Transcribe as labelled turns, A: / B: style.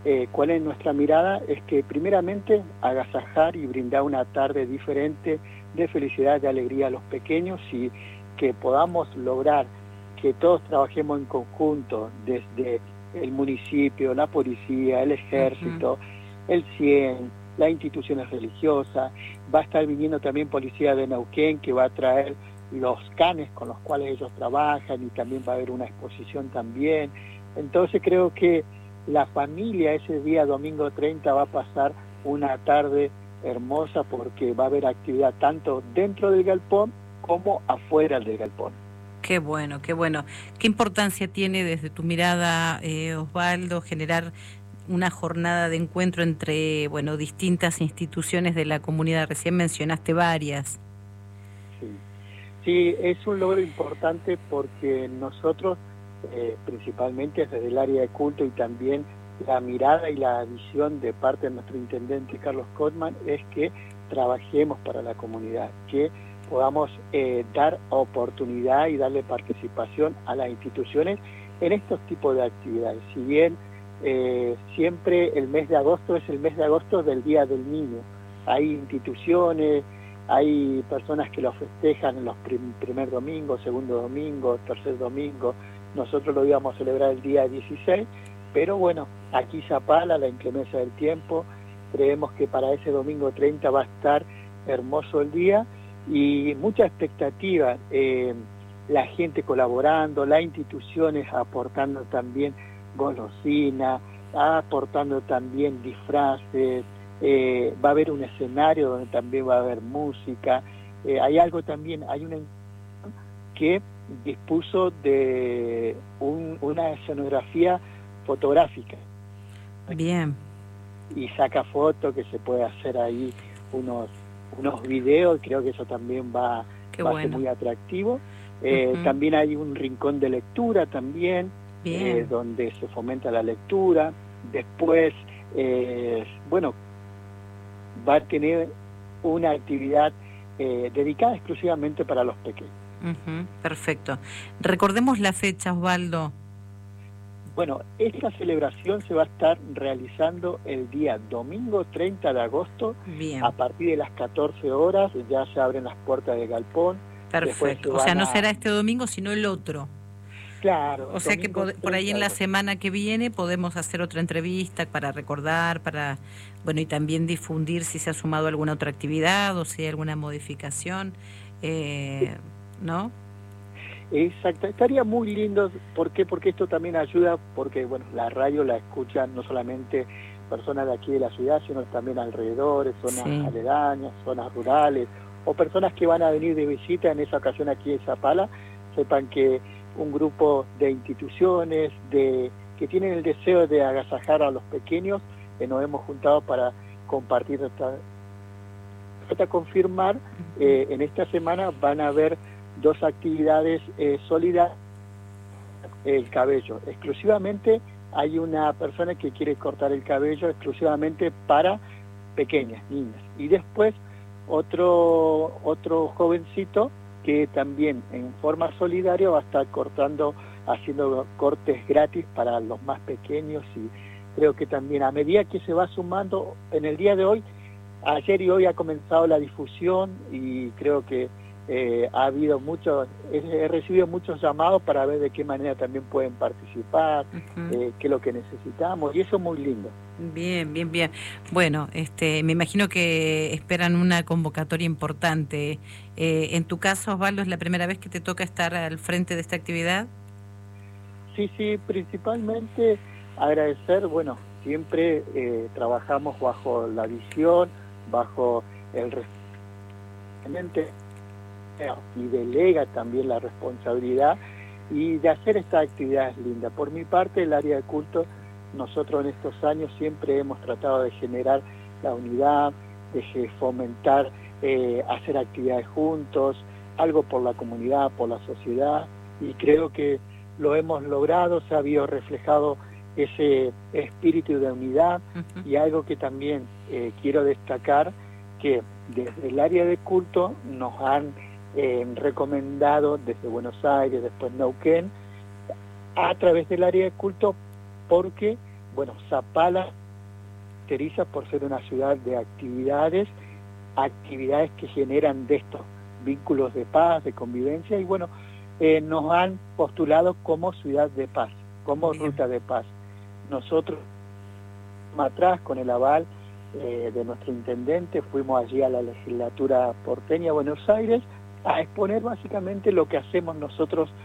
A: ¿Cuál es nuestra mirada? Es que primeramente agasajar y brindar una tarde diferente de felicidad, de alegría a los pequeños y que podamos lograr que todos trabajemos en conjunto desde el municipio, la policía, el ejército, el CIEN, las instituciones religiosas. Va a estar viniendo también policía de Neuquén que va a traer los canes con los cuales ellos trabajan y también va a haber una exposición también. Entonces creo que la familia ese día, domingo 30, va a pasar una tarde hermosa porque va a haber actividad tanto dentro del galpón como afuera del galpón.
B: Qué bueno, qué bueno. ¿Qué importancia tiene desde tu mirada, Osvaldo, generar una jornada de encuentro entre, bueno, distintas instituciones de la comunidad? Recién mencionaste varias.
A: Sí, sí, es un logro importante porque nosotros, principalmente desde el área de culto y también la mirada y la visión de parte de nuestro intendente Carlos Cotman es que trabajemos para la comunidad, que podamos dar oportunidad y darle participación a las instituciones en estos tipos de actividades. Si bien siempre el mes de agosto es el mes de agosto del Día del Niño, hay instituciones, hay personas que lo festejan en los primer domingo, segundo domingo, tercer domingo. Nosotros lo íbamos a celebrar el día 16, pero bueno, aquí Zapala, la inclemencia del tiempo, creemos que para ese domingo 30 va a estar hermoso el día y mucha expectativa, la gente colaborando, las instituciones aportando también golosina, aportando también disfraces, va a haber un escenario donde también va a haber música, hay algo también, hay una que dispuso de una escenografía fotográfica.
B: Bien.
A: Y saca fotos que se puede hacer ahí unos videos, creo que eso también va a ser muy atractivo. También hay un rincón de lectura también, donde se fomenta la lectura. Después, bueno, va a tener una actividad dedicada exclusivamente para los pequeños.
B: Perfecto. Recordemos la fecha, Osvaldo.
A: Bueno, esta celebración se va a estar realizando el día domingo 30 de agosto.
B: Bien.
A: A partir de las 14 horas ya se abren las puertas del galpón.
B: Perfecto. O sea, no será este domingo, sino el otro.
A: Claro.
B: O sea que por ahí en la semana que viene podemos hacer otra entrevista para recordar, para, bueno, y también difundir si se ha sumado alguna otra actividad o si hay alguna modificación, ¿no?
A: Exacto, estaría muy lindo. ¿Por qué? Porque esto también ayuda, porque bueno, la radio la escuchan no solamente personas de aquí de la ciudad, sino también alrededores, zonas aledañas, zonas rurales, o personas que van a venir de visita en esa ocasión aquí en Zapala, sepan que un grupo de instituciones que tienen el deseo de agasajar a los pequeños, nos hemos juntado para compartir hasta confirmar, en esta semana van a haber 2 actividades solidarias. El cabello, exclusivamente hay una persona que quiere cortar el cabello exclusivamente para pequeñas, niñas, y después otro jovencito que también en forma solidaria va a estar haciendo cortes gratis para los más pequeños, y creo que también a medida que se va sumando en el día de hoy, ayer y hoy ha comenzado la difusión y creo que ha habido he recibido muchos llamados para ver de qué manera también pueden participar, qué es lo que necesitamos, y eso es muy lindo.
B: Bien, bien, bien. Bueno, me imagino que esperan una convocatoria importante. En tu caso, Osvaldo, ¿es la primera vez que te toca estar al frente de esta actividad?
A: Sí, principalmente agradecer, bueno, siempre trabajamos bajo la visión, bajo el y delega también la responsabilidad y de hacer estas actividades lindas. Por mi parte, el área de culto, nosotros en estos años siempre hemos tratado de generar la unidad, de fomentar, hacer actividades juntos, algo por la comunidad, por la sociedad, y creo que lo hemos logrado, se ha habido reflejado ese espíritu de unidad, y algo que también quiero destacar, que desde el área de culto nos han recomendado desde Buenos Aires, después Neuquén, a través del área de culto, porque bueno, Zapala se caracteriza por ser una ciudad de actividades que generan de estos vínculos de paz, de convivencia, y bueno, nos han postulado como ciudad de paz, como ruta de paz. Nosotros, atrás, con el aval de nuestro intendente, fuimos allí a la legislatura porteña, Buenos Aires, a exponer básicamente lo que hacemos nosotros